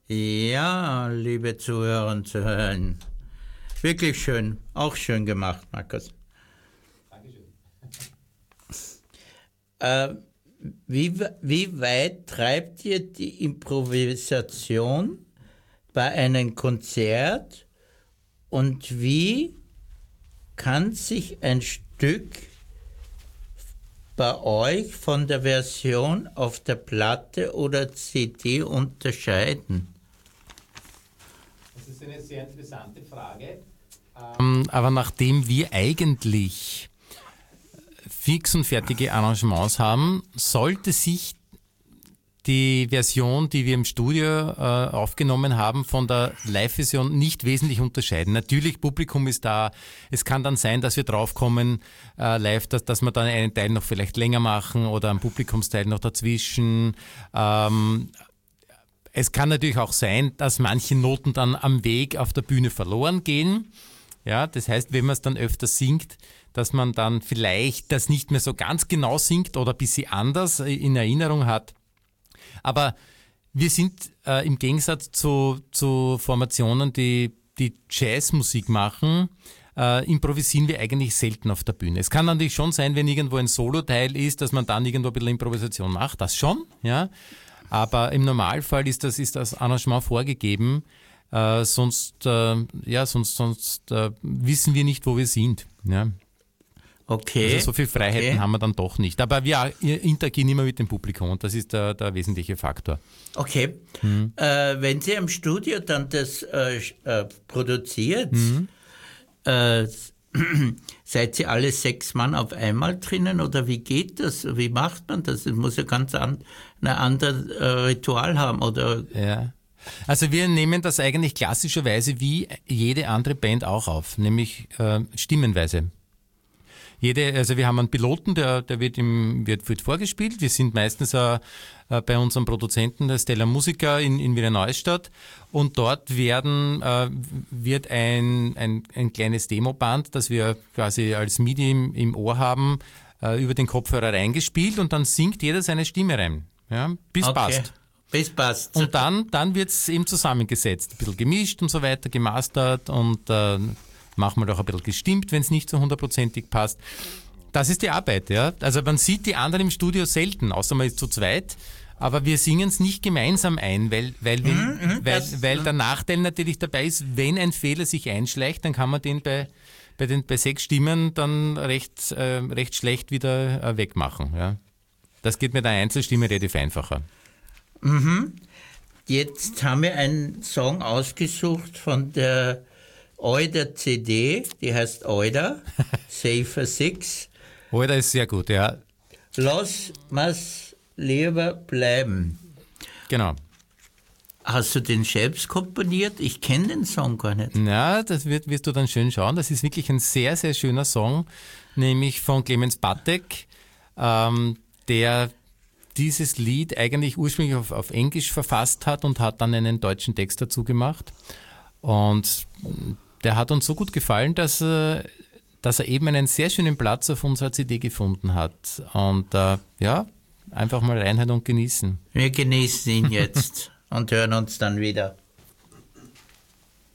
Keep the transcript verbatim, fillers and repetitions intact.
Ja, liebe Zuhörer und Zuhörerinnen, wirklich schön, auch schön gemacht, Markus. Dankeschön. Äh, wie, wie weit treibt ihr die Improvisation bei einem Konzert und wie kann sich ein Stück bei euch von der Version auf der Platte oder C D unterscheiden? Das ist eine sehr interessante Frage. Ähm, aber nachdem wir eigentlich fix und fertige Arrangements haben, sollte sich die Version, die wir im Studio äh, aufgenommen haben, von der Live-Version nicht wesentlich unterscheiden. Natürlich, Publikum ist da. Es kann dann sein, dass wir draufkommen äh, live, dass, dass wir dann einen Teil noch vielleicht länger machen oder einen Publikumsteil noch dazwischen. Ähm, es kann natürlich auch sein, dass manche Noten dann am Weg auf der Bühne verloren gehen. Ja, das heißt, wenn man es dann öfter singt, dass man dann vielleicht das nicht mehr so ganz genau singt oder ein bisschen anders in Erinnerung hat. Aber wir sind äh, im Gegensatz zu, zu Formationen, die, die Jazzmusik machen, äh, improvisieren wir eigentlich selten auf der Bühne. Es kann natürlich schon sein, wenn irgendwo ein Solo-Teil ist, dass man dann irgendwo ein bisschen Improvisation macht, das schon, ja. Aber im Normalfall ist das, ist das Arrangement vorgegeben, äh, sonst, äh, ja, sonst, sonst äh, wissen wir nicht, wo wir sind, ja. Okay. Also so viel Freiheiten okay. haben wir dann doch nicht. Aber wir interagieren immer mit dem Publikum und das ist der, der wesentliche Faktor. Okay. Mhm. Äh, wenn Sie im Studio dann das äh, äh, produziert, mhm. äh, seid ihr alle sechs Mann auf einmal drinnen oder wie geht das? Wie macht man das? Es muss ja ganz an, ein anderes äh, Ritual haben, oder? Ja. Also wir nehmen das eigentlich klassischerweise wie jede andere Band auch auf, nämlich äh, stimmenweise. Jede, also wir haben einen Piloten, der, der wird, im, wird, wird vorgespielt. Wir sind meistens äh, bei unserem Produzenten, der Stella Musica in, in Wiener Neustadt. Und dort werden, äh, wird ein, ein, ein kleines Demoband, das wir quasi als MIDI im, im Ohr haben, äh, über den Kopfhörer reingespielt und dann singt jeder seine Stimme rein. Ja, bis okay. passt. Bis passt. Und dann, dann wird's eben zusammengesetzt, ein bisschen gemischt und so weiter, gemastert und äh, manchmal auch ein bisschen gestimmt, wenn es nicht so hundertprozentig passt. Das ist die Arbeit, ja. Also man sieht die anderen im Studio selten, außer man ist zu zweit. Aber wir singen es nicht gemeinsam ein, weil, weil, wenn, mhm, weil, das, weil der Nachteil natürlich dabei ist, wenn ein Fehler sich einschleicht, dann kann man den bei, bei den, bei sechs Stimmen dann recht, äh, recht schlecht wieder äh, wegmachen, ja. Das geht mit einer Einzelstimme relativ einfacher. Mhm. Jetzt haben wir einen Song ausgesucht von der Oida C D, die heißt Oida, Safer Six. Oida ist sehr gut, ja. Lass mal's lieber bleiben. Genau. Hast du den selbst komponiert? Ich kenne den Song gar nicht. Ja, das wird, wirst du dann schön schauen. Das ist wirklich ein sehr, sehr schöner Song, nämlich von Clemens Batek, ähm, der dieses Lied eigentlich ursprünglich auf, auf Englisch verfasst hat und hat dann einen deutschen Text dazu gemacht. Und der hat uns so gut gefallen, dass, äh, dass er eben einen sehr schönen Platz auf unserer C D gefunden hat. Und äh, ja, einfach mal reinhören und genießen. Wir genießen ihn jetzt und hören uns dann wieder.